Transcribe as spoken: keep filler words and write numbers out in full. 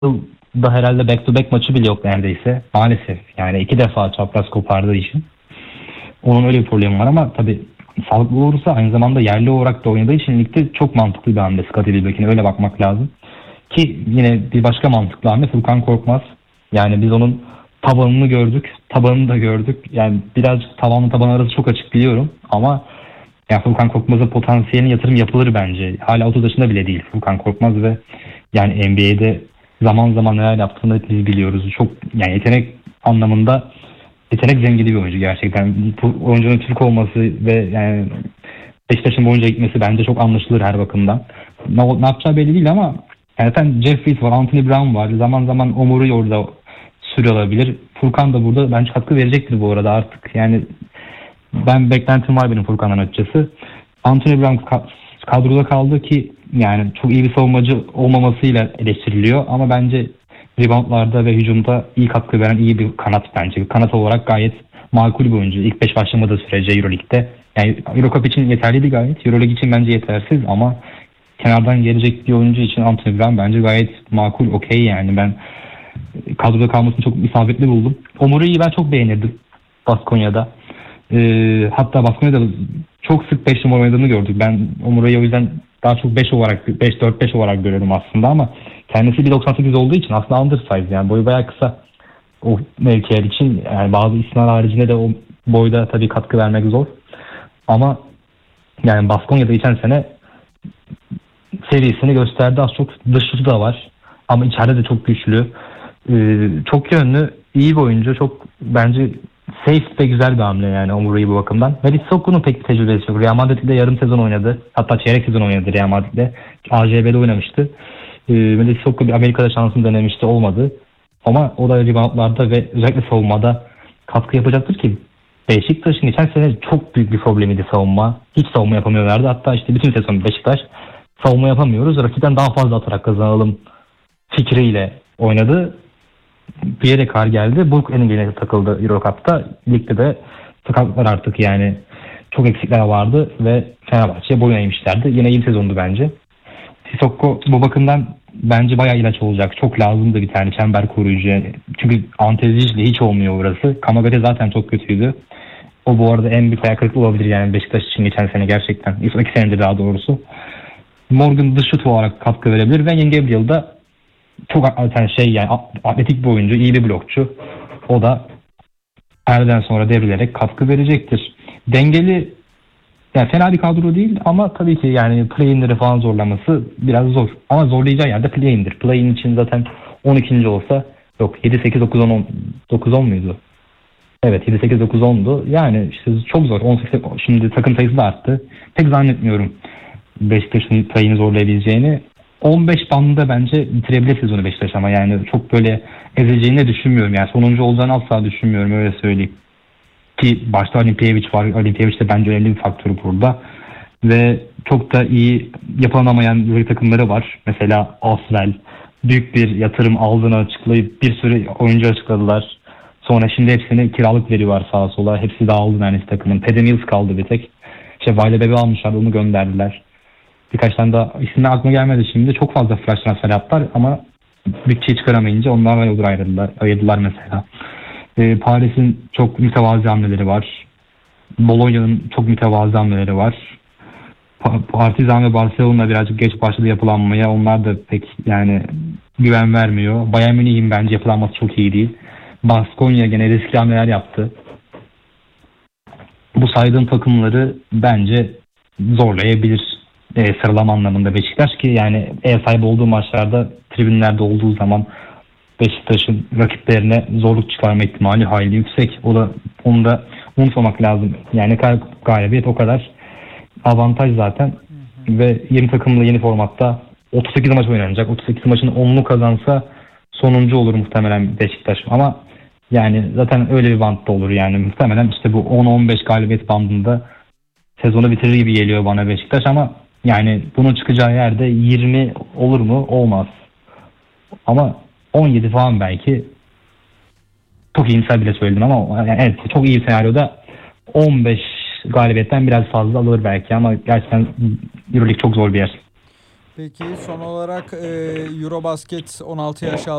da herhalde back to back maçı bile yok neredeyse. Maalesef. Yani iki defa çapraz kopardığı için. Onun öyle bir problemi var ama tabii sağlıklı olursa aynı zamanda yerli olarak da oynadığı için ligde çok mantıklı bir hamle Scott Edilbeck'ine, öyle bakmak lazım. Ki yine bir başka mantıklı hamle Furkan Korkmaz. Yani biz onun tabanını gördük. Tabanını da gördük. Yani birazcık tavanla taban arası çok açık biliyorum. Ama yani Furkan Korkmaz'a potansiyeline yatırım yapılır bence. Hala otuz yaşında bile değil Furkan Korkmaz ve yani N B A'de zaman zaman neler yaptığını biz biliyoruz. Çok yani yetenek anlamında yetenek zengini bir oyuncu gerçekten. Bu oyuncunun Türk olması ve yani Beşiktaş'ın boyunca gitmesi bence çok anlaşılır her bakımdan. Ne, ne yapacağı belli değil ama yani zaten Jeffries var, Anthony Brown var. Zaman zaman Omur'u orada süre alabilir. Furkan da burada bence katkı verecektir bu arada artık. Yani ben beklentim var benim Furkan'dan açıkçası. Anthony Brown kadroda kaldı ki yani çok iyi bir savunmacı olmamasıyla eleştiriliyor ama bence reboundlarda ve hücumda iyi katkı veren iyi bir kanat bence. Kanat olarak gayet makul bir oyuncu. İlk beş başlamadığı sürece Euroleague'de. Yani Eurocup için yeterliydi gayet. Euroleague için bence yetersiz ama kenardan gelecek bir oyuncu için Anthony Brown bence gayet makul, okey yani. Ben kadroda kalmasını çok isabetli buldum. Omuri'yi ben çok beğenirdim Baskonya'da. Ee, hatta Baskonya'da çok sık beş numara oynadığını gördük. Ben Omuri'yi o yüzden daha çok beş olarak beş dört beş olarak görüyorum aslında ama kendisi bir doksan sekiz olduğu için aslında undersize, yani boyu bayağı kısa o mevkiler için. Yani bazı isimler haricinde de o boyda tabii katkı vermek zor. Ama yani Baskonya'da geçen sene seviyesini gösterdi. Az çok dış şutu da var. Ama içeride de çok güçlü. Ee, çok yönlü, iyi bir oyuncu. Çok bence safe ve güzel bir hamle yani Omuri'yi bu bakımdan. Melis Soku'nun pek bir tecrübesi yok. Real Madrid'de yarım sezon oynadı. Hatta çeyrek sezon oynadı Real Madrid'de. A C B'de oynamıştı. Ee, Melis Soku bir Amerika'da şansını denemişti. Olmadı. Ama o da reboundlarda ve özellikle savunmada katkı yapacaktır ki Beşiktaş'ın geçen sene çok büyük bir problemiydi savunma. Hiç savunma yapamıyorlardı. Hatta işte bütün sezon Beşiktaş savunma yapamıyoruz. Rakipten daha fazla atarak kazanalım fikriyle oynadı. Bir yere kar geldi. Brookly'nin yine takıldı Eurocup'ta. Ligde de sakatlıklar artık yani çok eksikler vardı ve Fenerbahçe'ye boyun eğmişlerdi. Yine iyi sezondu bence. Sissoko bu bakımdan bence bayağı ilaç olacak. Çok lazımdı bir tane çember koruyucu. Çünkü Antezic'le hiç olmuyor burası. Kamagate zaten çok kötüydü. O bu arada en büyük ayak kırıklığı olabilir yani Beşiktaş için geçen sene gerçekten. İlk iki senedir daha doğrusu. Morgan dış şut olarak katkı verebilir ve Yenge Gabriel da çok zaten şey yani atletik bir oyuncu, iyi bir blokçu. O da perdeden sonra devrilerek katkı verecektir. Dengeli, yani fena bir kadro değil ama tabii ki yani play-in'leri falan zorlaması biraz zor. Ama zorlayacağı yerde play-in'dir. Play-in için zaten on ikinci olsa yok yedi sekiz dokuz on dokuz on muydu? Evet yedi sekiz dokuz ondu. Yani işte çok zor. on sekiz, şimdi takım sayısı da arttı. Pek zannetmiyorum Beşiktaş'ın play-in'i zorlayabileceğini. on beş bandında bence bitirebilir sezonu Beşiktaş ama yani çok böyle ezileceğini de düşünmüyorum. Yani sonuncu olacağını asla düşünmüyorum, öyle söyleyeyim. Ki başta Olimpiyevic var. Olimpiyevic de bence önemli bir faktör burada. Ve çok da iyi yapılamayan takımları var. Mesela Asvel büyük bir yatırım aldığını açıklayıp bir sürü oyuncu açıkladılar. Sonra şimdi hepsini kiralık veriyorlar sağa sola. Hepsi dağıldı neredeyse takımın. Paddy Mills kaldı bir tek. İşte Vale Bebe almışlar, onu gönderdiler. Birkaç tane daha isimler aklıma gelmedi şimdi. Çok fazla flash transfer yaptılar ama bütçeyi çıkaramayınca onlarla yoldur ayrıldılar, ayırdılar mesela. Ee, Paris'in çok mütevazi hamleleri var. Bologna'nın çok mütevazi hamleleri var. Pa- Partizan ve Barcelona birazcık geç başladı yapılanmaya. Onlar da pek yani güven vermiyor. Bayern Münih'in bence yapılanması çok iyi değil. Baskonya gene riskli hamleler yaptı. Bu saydığım takımları bence zorlayabilir. E, sıralama anlamında Beşiktaş ki yani ev sahibi olduğu maçlarda tribünlerde olduğu zaman Beşiktaş'ın rakiplerine zorluk çıkarma ihtimali hayli yüksek. O da onu da unutmamak lazım. Yani galibiyet o kadar avantaj zaten. Hı hı. Ve yeni takımla yeni formatta otuz sekiz maç oynanacak. otuz sekiz maçın onunu kazansa sonuncu olur muhtemelen Beşiktaş. Ama yani zaten öyle bir bantta olur yani. Muhtemelen işte bu on on beş galibiyet bandında sezonu bitirir gibi geliyor bana Beşiktaş ama yani bunun çıkacağı yerde yirmi olur mu? Olmaz. Ama on yedi falan belki. Çok iyimser bile söyledim ama yani evet çok iyi bir senaryoda on beş galibiyetten biraz fazla alır belki ama gerçekten Euroleague çok zor bir yer. Peki son olarak e, Eurobasket on altı yaş